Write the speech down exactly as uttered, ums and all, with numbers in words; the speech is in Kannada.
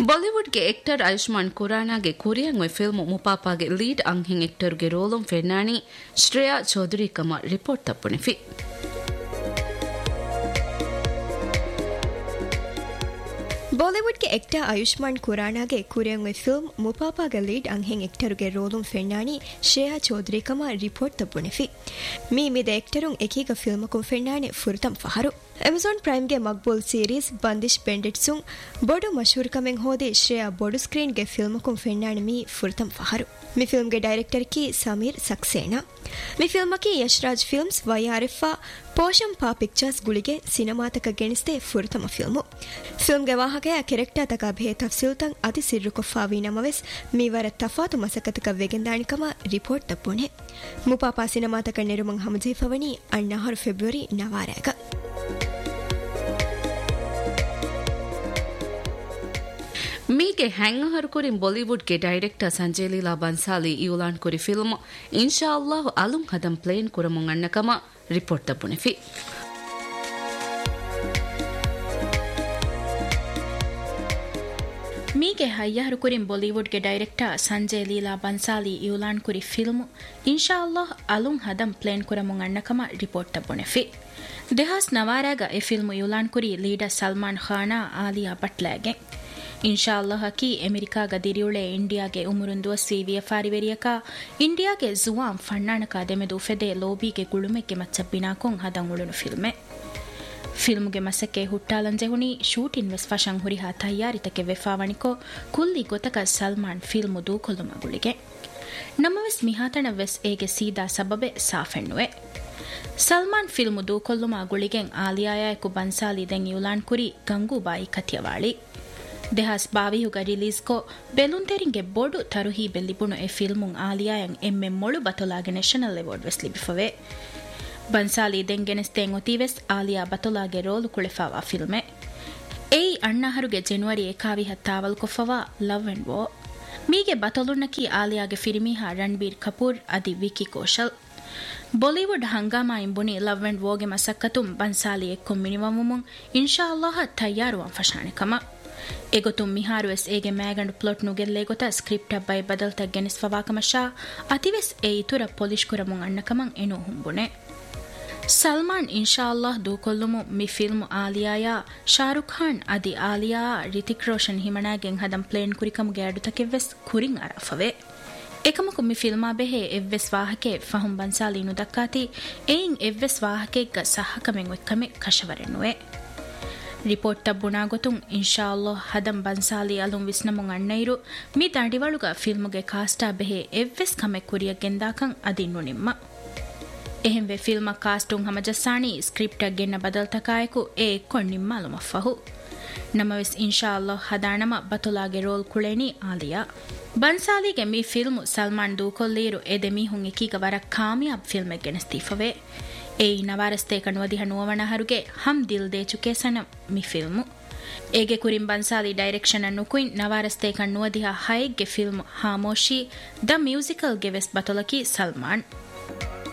ಬಾಲಿವುಡ್ಗೆ ಆಕ್ಟರ್ ಆಯುಷ್ಮಾನ್ ಖುರಾನಾಗೆ ಕೊರಿಯನ್ ವೆ ಫಿಲ್ಮ್ ಮುಪಾಪಾಗೆ ಲೀಡ್ ಅಂಹಿಂ ಆಕ್ಟರ್ಗೆ ರೋಲಂ ಫೆನ್ನಾನಿ ಶ್ರೇಯಾ ಚೌಧರಿ ಕಮ ರಿಪೋರ್ಟ್ ತಪ್ಪುಣಿಫಿ ಬಾಲಿವುಡ್ಗೆ ಆಕ್ಟರ್ ಆಯುಷ್ಮಾನ್ ಖುರಾನಾಗೆ ಕೊರಿಯನ್ ವೆ ಫಿಲ್ಮ್ ಮುಪಾಪಾಗೆ ಲೀಡ್ ಅಂಹಿಂ ಆಕ್ಟರ್ಗೆ ರೋಲಂ ಫೆನ್ನಾನಿ ಶ್ರೇಯಾ ಚೌಧರಿ ಕಮ ರಿಪೋರ್ಟ್ ತಪ್ಪುಣಿಫಿ ಮೀ ಮಿದೆ ಆಕ್ಟರುಂ ಎಕೀಗ ಫಿಲ್ಮಕುಂ ಫೆನ್ನಾನೆ ಫುರ್ತಂ ಫಹರು Amazon Prime ಗೆ ಮಕ್ಬೂಲ್ ಸೀರೀಸ್ ಬಂದಿಶ್ ಬೆಂಡೆಟ್ಸುಂ ಬೊಡು ಮಶೂರ್ ಕಮೆಂಗ್ ಹೋದೆ ಶ್ರೇಯಾ ಬೊಡು ಸ್ಕ್ರೀನ್ ಗೆ ಫಿಲ್ಮಕುಂ ಫೆನ್ನಾನೆ ಮೀ ಫುರ್ತಂ ಫಹರು ಮಿ ಫಿಲ್ಮ್ ಗೆ ಡೈರೆಕ್ಟರ್ ಕಿ ಸಮೀರ್ ಸಕ್ಸೇನಾ ಮಿ ಫಿಲ್ಮ್ ಕಿ ಯಶ್ರಾಜ್ ಫಿಲ್ಮ್ಸ್ ವೈಆರ್ಎಫ್ ಪೋಷಂ ಪಾ ಪಿಕ್ಚರ್ಸ್ ಗುಳಿಗೆ ಸಿನಿಮಾತಕ ಗೆಣಿಸ್ತೆ ಫುರ್ತಮ ಫಿಲ್ಮು ಫಿಲ್ಮ್ ಗೆ ವಾಹಕಯ ಕೆರೆಕ್ಟರ್ ತಕ ಭೇ ತಫ್ಸೀಲ್ತಂ ಅತಿ ಸಿರ್ರು ಕೊಫಾವಿ ನಮವೆಸ್ ಮೀವರ ತಫಾತು ಮಸಕತಕ ವೆಗೆಂದಾಣಿಕಮ report ತಪ್ಪುಣೆ ಮುಪಾಪಾ ಸಿನಿಮಾತಕ ನೆರುಮಂ ಹಮಜೀಫವನಿ ಅಣ್ಣಾಹರು February ನವಾರಾಗ ಮೀಗೆ ಹ್ಯಾಂಗಹರ್ ಕುರಿಂ ಬಾಲಿವುಡ್ಗೆ director Sanjay Leela Bhansali ಇವುಲಾನ್ ಕುರಿ ಫಿಲ್ಮ್ ಇನ್ಶಾ ಅಲ್ಲಾಹ್ ಅಲುಂ ಹದಂ plane ಕುರಮುಂ ಅಣ್ಣಕಮ report ತಪ್ಪುಣಿಫಿ ಮೀಗೆ ಹಯ್ಯಾರು ಕುರಿಂ ಬಾಲಿವುಡ್ಗೆ director Sanjay Leela Bhansali ಇವುಲಾನ್ ಕುರಿ film ಇನ್ಶಾ Allah ಅಲುಂ ಹದಂ plane ಕುರಮುಂ ಅಣ್ಣಕಮ report ತಪ್ಪುಣಿಫಿ ದೆಹಾಸ್ ನವಾರಾಗ A film ಇವುಲಾನ್ ಕುರಿ ಲೀಡರ್ ಸಲ್ಮಾನ್ ಖಾನಾ ಆಲಿಯಾ ಭಟ್ಲಾಗೆ ಇನ್ಶಾ ಅಲ್ಲಾಹ್ ಕಿ ಅಮೆರಿಕಾಗ ದಿರಿಯುಳೆ ಇಂಡಿಯಾಗೆ ಉಮುರುಂದುವ ಸಿವಿಯ ಫಾರಿವೆರಿಯಕ ಇಂಡಿಯಾಗೆ ಜುವಾಂ ಫಣ್ಣಾಣಕ ದೆಮೆದು ಫೆದೆ ಲೋಬಿಗೆ ಗುಳುಮೆಗೆ ಮಚ್ಚಬ್ಬಿನಾಕೊಂ ಹದಂ ಉಳುನು ಫಿಲ್ಮೆ ಫಿಲ್ಮ್ಗೆ ಮಸಕ್ಕೆ ಹುಟ್ಟಾಲಂಜೆ ಹುಣಿ ಶೂಟ್ ಇನ್ವೆಸ್ ಫಶಂ ಹುರಿಹಾ ತಯ್ಯಾರಿತಕ್ಕೆ ವೆಫಾವಣಿಕೋ ಕುಲ್ಲಿ ಗೊತಕ ಸಲ್ಮಾನ್ ಫಿಲ್ಮು ದೂಕೊಲ್ಲು ಮಗುಳಿಗೆ ನಮ್ಮವೆಸ್ ಮಿಹಾತಣ ವೆಸ್ ಏಗೆ ಸೀದಾ ಸಬಬೆ ಸಾಫೆಣ್ಣುವೆ ಸಲ್ಮಾನ್ ಫಿಲ್ಮು ದೂಕೊಲ್ಲು ಮಗುಳಿಗೆಂ ಆಲಿಯಾಯಕು ಬನ್ಸಾಲಿ ದೆಂ ಯುಲಾನ್ ಕುರಿ ಗಂಗೂಬಾಯಿ ಕತಿಯವಾಳಿ ದೆಹಾಸ್ ಬಾವಿಹುಗ ರಿಲೀಸ್ ಕೋ ಬೆಲುಂತೆರಿಂಗೆ ಬೋಡು ತರುಹಿ ಬೆಲ್ಲಿಬುಣು ಎ ಫಿಲ್ಮುಂ ಆಲಿಯಾಯಂ ಎಮ್ಮೆ ಮೊಳು ಬತೊಲಾಗೆ national award ವೆಸ್ ಲಿಬಿಫವೆ Bhansali ದೆಂಗೆನೆಸ್ತೇಂ ಒತಿವೆಸ್ Alia ಬತೊಲಾಗೆ roll ಕುಳೆಫಾವಾ ಫಿಲ್ಮೆ ಏಯಿ ಅಣ್ಣಹರುಗೆ January ಏಕಾವಿ ಹತ್ತಾವಲ್ ಕೊಫವಾ love and ವೋ ಮೀಗೆ ಬತೊಲುನ್ನಕಿ ಆಲಿಯಾಗೆ ಫಿರಿಮಿಹಾ ರಣಬೀರ್ ಕಪೂರ್ ಅದಿ wiki Kaushal Bollywood ಹಂಗಾಮಾ ಇಂಬುನಿ love and ವೋಗೆ ಮಸಕ್ಕತುಂ Bhansali ಎಕ್ಕೊಂ ಮಿನಿವಮುಮುಂ ಇನ್ಶಾ Allah ತಯ್ಯಾರುವಂ ಫಶಾಣೆಕಮ ಎಗೊತುಂ ಮಿಹಾರುವೆಸ್ ಏಗೆ ಮ್ಯಾಗಂಡು plot ನುಗೆಲ್ಲೆ ಗೊತ script by ಬದಲ್ತ ಗೆನಿಸ್ಫವಾಕಮಶಾ ಅತಿವೆಸ್ ಏ ಇತುರ ಪೊಲಿಶ್ ಕುರಮುಂ ಅಣ್ಣಕಮಂ ಎನೋ ಹುಂಬುನೆ ಸಲ್ಮಾನ್ ಇನ್ಶಾ ಅಲ್ಲಾಹ್ ದೂಕೊಲ್ಲುಮು ಮಿ ಫಿಲ್ಮ್ ಆಲಿಯಾಯ ಶಾರುಖ್ ಖಾನ್ ಅದಿ ಆಲಿಯಾ ರಿತಿಕ್ ರೋಷನ್ ಹಿಮಣಾಗೆಂ ಹದಂ ಪ್ಲೇನ್ ಕುರಿಕಮುಗೆ ಅಡುತಕೆವ್ವೆಸ್ ಕುರಿಂ ಅರಫವೆ එකමකු මි ෆිල්මා බෙහේ එව්වෙස් වාහකේ ෆහුම් බන්සාලී නුදක්කාති එයින් එව්වෙස් වාහකෙක්ග සහකමෙන් එක්කමෙ කෂවරෙන්නුවේ ರಿಪೋರ್ಟ್ ತಬ್ಬುಣಾ ಗೊತುಂ ಇನ್ಶಾ ಅಲ್ಲಾಹ್ ಹದಂ ಬನ್ಸಾಲಿ ಅಲುಂ ವಿಸ್ನಮುಂ ಅಣ್ಣೈರು ಮಿ ದಾಂಡಿವಳುಗ ಫಿಲ್ಮುಗೆ ಕಾಸ್ಟಾ ಬೆಹೆ ಎವ್ವೆಸ್ ಕಮೆ ಕುರಿಯ ಗೆಂದಾಕಂ ಅದಿನ್ನು ನಿಮ್ಮ ಎಹೆಂವೆ ಫಿಲ್ಮ ಕಾಸ್ಟುಂ ಹಮಜಸ್ಸಾಣಿ ಸ್ಕ್ರಿಪ್ಟ್ ಗೆನ್ನ ಬದಲ್ತಕಾಯಕು ಏ ಎಕ್ಕೊಣ್ ನಿಮ್ಮ ಅಲುಮಫಹು ನಮವೆಸ್ ಇನ್ಶಾ ಅಲ್ಲಾಹ್ ಹದಾಣಮ ಬತುಲಾಗೆ ರೋಲ್ ಕುಳೇನಿ ಆಲಿಯಾ ಬನ್ಸಾಲಿಗೆ ಮಿ ಫಿಲ್ಮು ಸಲ್ಮಾನ್ ದೂಕೊಲ್ಲೀರು ಎದೆ ಮೀಹುಂ ಎಕೀಗ ವರಕ್ ಕಾಮಿಯಾಬ್ ಫಿಲ್ಮೆ ಗೆನಸ್ತೀಫವೆ ಏಯಿ ನವಾರಸ್ತೆ ಕಣುವದಿಹ ನುವವಣಹರುಗೆ ಹಮ್ ದಿಲ್ they Chuke ಸನಂ me film ಏಗೆ ಕುರಿಂ Bhansali direction ಅನ್ನು ಕುಯಿನ್ ನವಾರಸ್ತೆ ಕಣುವದಿಹ ಹೈಗೆ ಫಿಲ್ಮ್ ಹಾಮೋಶಿ ದ ಮ್ಯೂಸಿಕಲ್ ಗೆ ವೆಸ್ ಬತೊಲಕಿ ಸಲ್ಮಾನ್